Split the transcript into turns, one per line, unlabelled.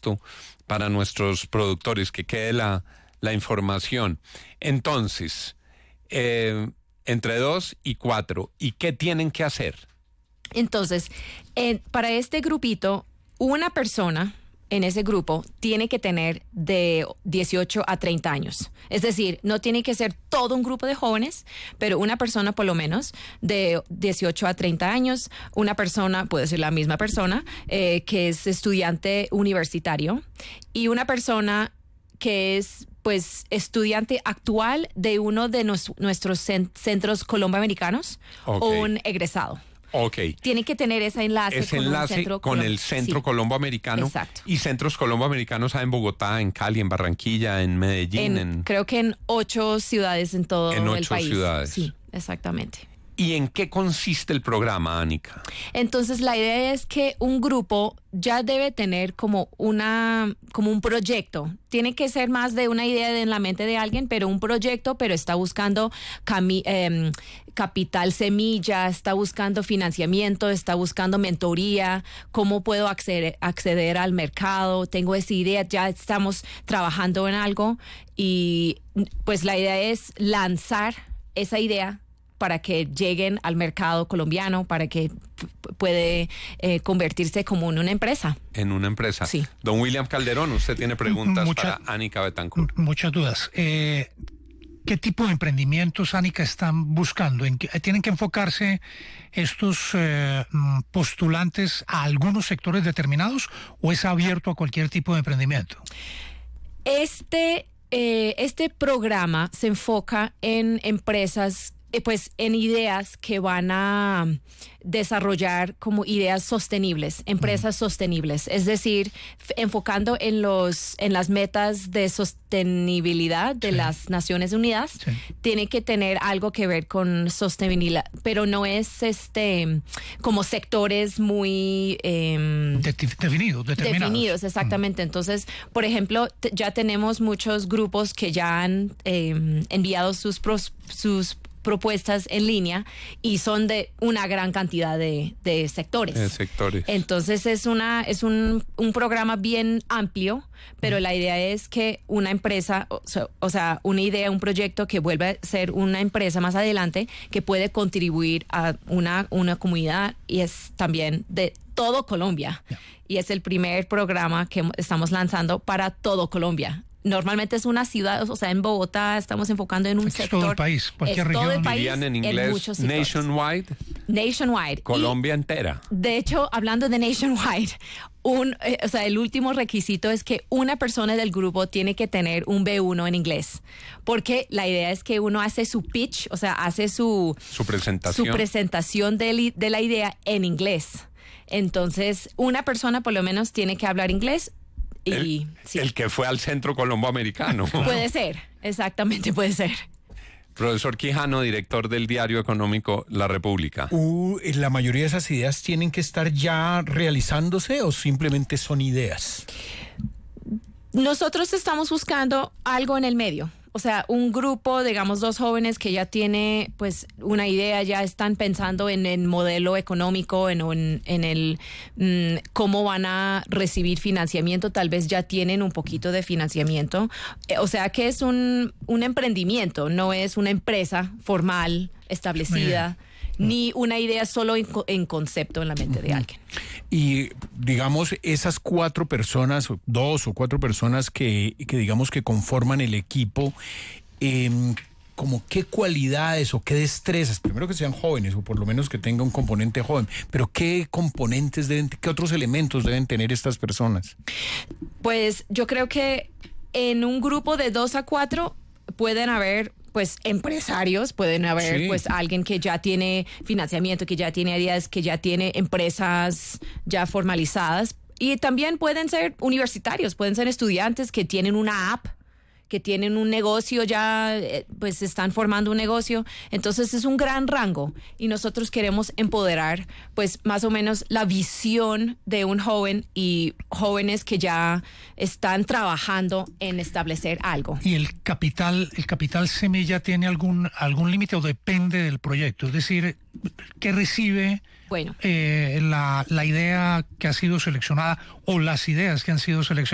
esto para nuestros productores, que quede la información. Entonces, entre 2 y 4, ¿y qué tienen que hacer?
Entonces, para este grupito, una persona en ese grupo tiene que tener de 18 a 30 años. Es decir, no tiene que ser todo un grupo de jóvenes, pero una persona por lo menos de 18 a 30 años, una persona, puede ser la misma persona, que es estudiante universitario, y una persona que es pues estudiante actual de uno de nuestros centros colomboamericanos, o un egresado.
Ok.
Tiene que tener ese enlace
con el centro colomboamericano.
Exacto.
Y centros colomboamericanos hay en Bogotá, en Cali, en Barranquilla, en Medellín.
Creo que en 8 ciudades en todo el país.
En 8 ciudades.
Sí, exactamente.
¿Y en qué consiste el programa, Anika?
Entonces, la idea es que un grupo ya debe tener como un proyecto. Tiene que ser más de una idea en la mente de alguien, pero un proyecto, pero está buscando capital semilla, está buscando financiamiento, está buscando mentoría, cómo puedo acceder al mercado, tengo esa idea, ya estamos trabajando en algo, y pues la idea es lanzar esa idea para que lleguen al mercado colombiano, para que puede convertirse como en una empresa.
En una empresa.
Sí.
Don William Calderón, usted tiene preguntas para Anika Betancourt.
Muchas dudas. ¿Qué tipo de emprendimientos, Anika, están buscando? ¿Tienen que enfocarse estos postulantes a algunos sectores determinados o es abierto a cualquier tipo de emprendimiento?
Este programa se enfoca en empresas, pues en ideas que van a desarrollar como ideas sostenibles, empresas sostenibles, es decir, enfocando en las metas de sostenibilidad de las Naciones Unidas. Tiene que tener algo que ver con sostenibilidad, pero no es como sectores muy definidos, exactamente. Entonces, por ejemplo, ya tenemos muchos grupos que ya han enviado sus propuestas en línea y son de una gran cantidad de sectores. Entonces es un programa bien amplio, pero la idea es que una empresa, o sea, una idea, un proyecto que vuelva a ser una empresa más adelante, que puede contribuir a una comunidad, y es también de todo Colombia. Y es el primer programa que estamos lanzando para todo Colombia. Normalmente es una ciudad, o sea, en Bogotá estamos enfocando en un sector.
Es todo el país, cualquier región.
Todo el país,
dirían en inglés, nationwide.
Nationwide.
Colombia entera.
De hecho, hablando de nationwide, el último requisito es que una persona del grupo tiene que tener un B1 en inglés, porque la idea es que uno hace su pitch, o sea, hace su presentación de la idea en inglés. Entonces, una persona por lo menos tiene que hablar inglés.
El que fue al centro colomboamericano.
Puede ser, exactamente, puede ser.
Profesor Quijano, director del diario económico La República.
¿La mayoría de esas ideas tienen que estar ya realizándose o simplemente son ideas?
Nosotros estamos buscando algo en el medio. O sea, un grupo, digamos, 2 jóvenes que ya tiene pues una idea, ya están pensando en el modelo económico, en el cómo van a recibir financiamiento, tal vez ya tienen un poquito de financiamiento. O sea que es un emprendimiento, no es una empresa formal, establecida, ni una idea solo en concepto en la mente de alguien.
Y digamos, esas 4 personas, 2 o 4 personas que digamos que conforman el equipo, como qué cualidades o qué destrezas, primero que sean jóvenes o por lo menos que tenga un componente joven, pero qué componentes qué otros elementos deben tener estas personas.
Pues yo creo que en un grupo de 2 a 4 pueden haber pues empresarios, pueden haber pues alguien que ya tiene financiamiento, que ya tiene ideas, que ya tiene empresas ya formalizadas, y también pueden ser universitarios, pueden ser estudiantes que tienen una app, que tienen un negocio ya, pues están formando un negocio. Entonces es un gran rango, y nosotros queremos empoderar pues más o menos la visión de un joven y jóvenes que ya están trabajando en establecer algo.
¿Y el capital semilla tiene algún límite o depende del proyecto? Es decir, ¿qué recibe la idea que ha sido seleccionada o las ideas que han sido seleccionadas?